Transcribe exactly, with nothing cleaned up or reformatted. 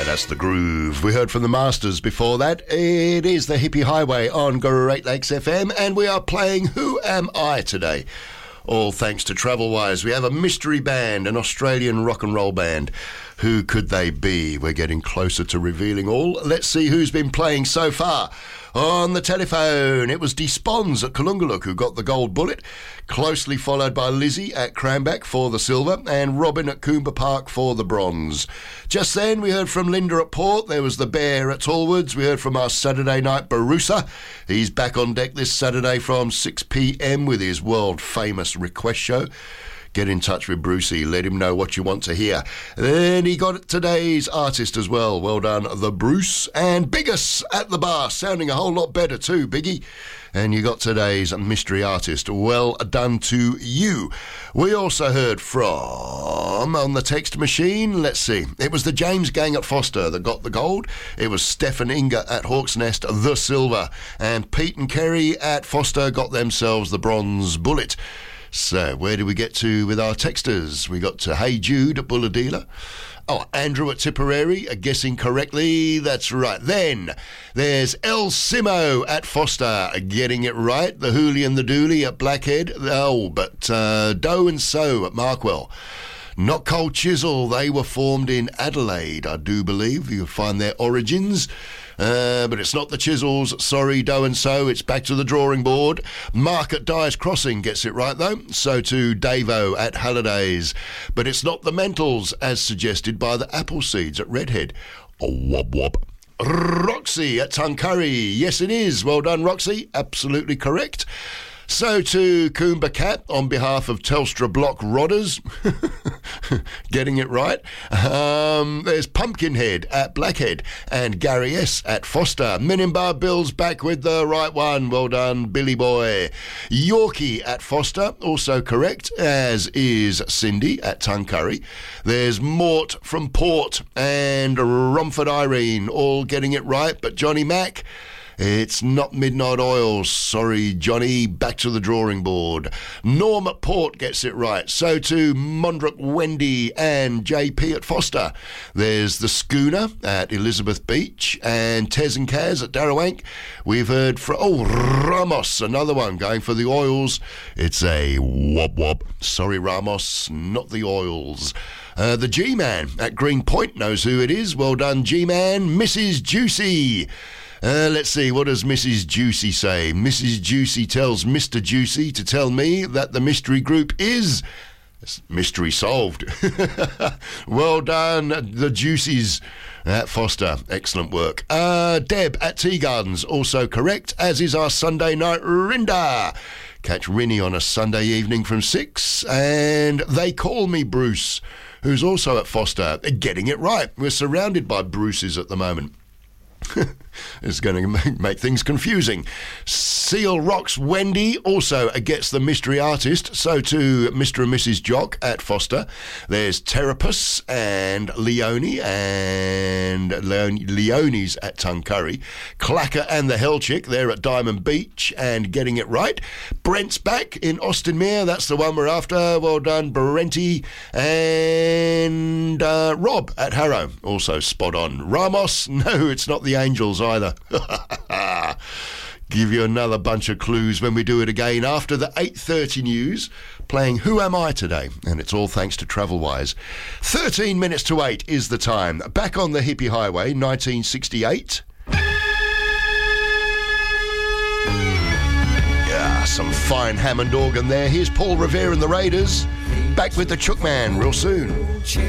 That's the groove. We heard from the Masters before that. It is the Hippie Highway on Great Lakes F M, and we are playing Who Am I today? All thanks to Travelwise. We have a mystery band, an Australian rock and roll band. Who could they be? We're getting closer to revealing all. Let's see who's been playing so far. On the telephone, it was Despons at Kalungaluk who got the gold bullet, closely followed by Lizzie at Cranbeck for the silver, and Robin at Coomber Park for the bronze. Just then, we heard from Linda at Port. There was the Bear at Tallwoods. We heard from our Saturday night Barusa. He's back on deck this Saturday from six p.m. with his world-famous request show. Get in touch with Brucey, let him know what you want to hear. Then he got today's artist as well. Well done, the Bruce. And Biggus at the bar, sounding a whole lot better too, Biggie. And you got today's mystery artist. Well done to you. We also heard from, on the text machine, let's see, it was the James Gang at Foster that got the gold. It was Steph and Inga at Hawk's Nest, the silver. And Pete and Kerry at Foster got themselves the bronze bullet. So, where did we get to with our texters? We got to Hey Jude at Bulladila. Oh, Andrew at Tipperary, uh, guessing correctly. That's right. Then there's El Simo at Foster, getting it right. The Hoolie and the Dooley at Blackhead. Oh, but uh, Doe and So at Markwell. Not Cold Chisel, they were formed in Adelaide, I do believe. You'll find their origins. Uh, but it's not the Chisels. Sorry, Doe and So. It's back to the drawing board. Mark at Dyer's Crossing gets it right, though. So too Davo at Hallidays. But it's not the Mentals, as suggested by the Appleseeds at Redhead. Oh, wob wob. Roxy at Tuncurry. Yes, it is. Well done, Roxy. Absolutely correct. So to Coomber Cat on behalf of Telstra Block Rodders. Getting it right. Um, there's Pumpkinhead at Blackhead and Gary S. at Foster. Minimbar Bill's back with the right one. Well done, Billy Boy. Yorkie at Foster, also correct, as is Cindy at Tuncurry. There's Mort from Port and Romford Irene, all getting it right, but Johnny Mack, it's not Midnight Oil. Sorry, Johnny. Back to the drawing board. Norm at Port gets it right. So too Mondrick Wendy and J P at Foster. There's the Schooner at Elizabeth Beach and Tez and Kaz at Darrawank. We've heard from, oh, Ramos, another one going for the oils. It's a wob wob. Sorry, Ramos, not the oils. Uh, the G-Man at Green Point knows who it is. Well done, G-Man. Missus Juicy. Uh, let's see, what does Missus Juicy say? Missus Juicy tells Mister Juicy to tell me that the mystery group is... Mystery solved. Well done, the Juicies at Foster. Excellent work. Uh, Deb at Tea Gardens, also correct, as is our Sunday night Rinda. Catch Rinny on a Sunday evening from six. And They Call Me Bruce, who's also at Foster. Getting it right. We're surrounded by Bruces at the moment. It's going to make, make things confusing. Seal Rocks Wendy also gets the mystery artist. So too Mister and Missus Jock at Foster. There's Terapus and Leone and Leone, Leone's at Tuncurry. Clacker and the Hell Chick, they're at Diamond Beach and getting it right. Brent's back in Austin Mere. That's the one we're after. Well done, Brenty. And uh, Rob at Harrow, also spot on. Ramos, no, it's not the Angels either. Give you another bunch of clues when we do it again after the eight thirty news, playing Who Am I today? And it's all thanks to Travelwise. thirteen minutes to eight is the time. Back on the Hippie Highway, nineteen sixty-eight. Yeah, some fine Hammond organ there. Here's Paul Revere and the Raiders. Back with the Chook Man real soon.